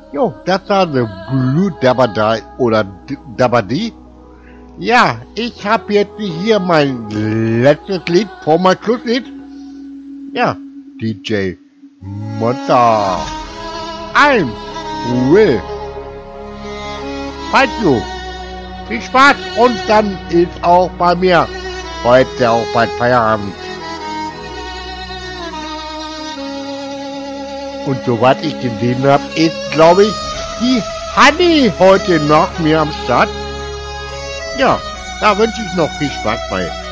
Jo, das war The Blue Dabadai oder Dabadi. Ja, ich habe jetzt hier mein letztes Lied vor mein Schlusslied. Ja, DJ Monster. I'm will fight you. Viel Spaß und dann ist auch bei mir heute auch bald Feierabend. Und soweit ich gesehen habe, ist, glaube ich, die Honey heute noch mir am Start. Ja, da wünsche ich noch viel Spaß bei.